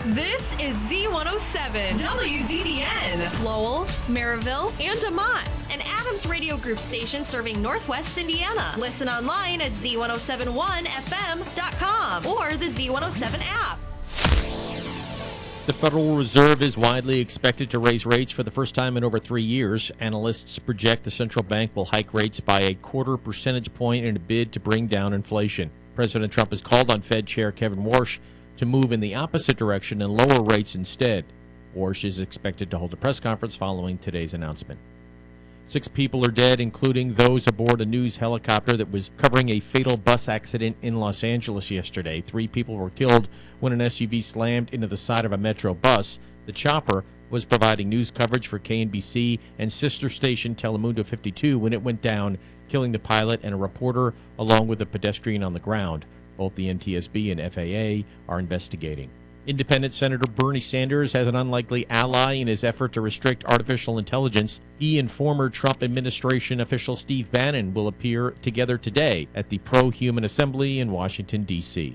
This is Z107, WZBN, Lowell, Maryville, and Demont, an Adams Radio Group station serving Northwest Indiana. Listen online at Z1071FM.com or the Z107 app. The Federal Reserve is widely expected to raise rates for the first time in over 3 years. Analysts project the central bank will hike rates by a quarter percentage point in a bid to bring down inflation. President Trump has called on Fed Chair Kevin Warsh to move in the opposite direction and lower rates instead. Warsh is expected to hold a press conference following today's announcement. 6 people are dead, including those aboard a news helicopter that was covering a fatal bus accident in Los Angeles yesterday. 3 people were killed when an SUV slammed into the side of a Metro bus. The chopper was providing news coverage for KNBC and sister station Telemundo 52 when it went down, killing the pilot and a reporter along with a pedestrian on the ground. Both the NTSB and FAA are investigating. Independent Senator Bernie Sanders has an unlikely ally in his effort to restrict artificial intelligence. He and former Trump administration official Steve Bannon will appear together today at the Pro-Human Assembly in Washington, D.C.